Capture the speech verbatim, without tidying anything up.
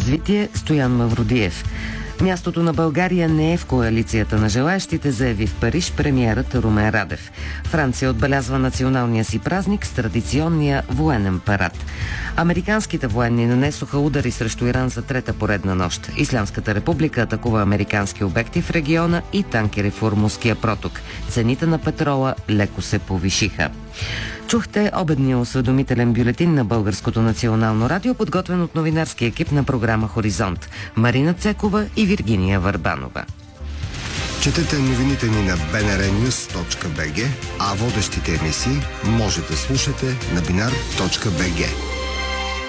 развитие Стоян Мавродиев. Мястото на България не е в коалицията на желаящите, заяви в Париж премиерът Румен Радев. Франция отбелязва националния си празник с традиционния военен парад. Американските военни нанесоха удари срещу Иран за трета поредна нощ. Ислямската република атакува американски обекти в региона и танкери в Ормузския проток. Цените на петрола леко се повишиха. Чухте обедния осведомителен бюлетин на Българското национално радио, подготвен от новинарски екип на програма Хоризонт. Марина Цекова и Виргиния Върбанова. Четете новините ни на би ен ар нюз точка би джи, а водещите емисии може да слушате на бинар точка би джи.